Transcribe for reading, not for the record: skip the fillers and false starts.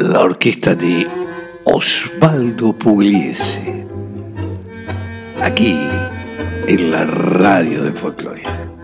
la orquesta de Osvaldo Pugliese, aquí en la radio de Folclore.